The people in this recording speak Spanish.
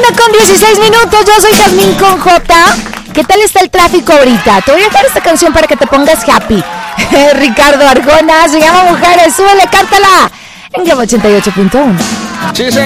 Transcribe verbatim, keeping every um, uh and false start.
una con dieciséis minutos, yo soy Jazmín con J. ¿Qué tal está el tráfico ahorita? Te voy a dejar esta canción para que te pongas happy. Ricardo Arjona, se llama Mujeres, súbele, cántala. En Game ochenta y ocho punto uno. Sí, sí.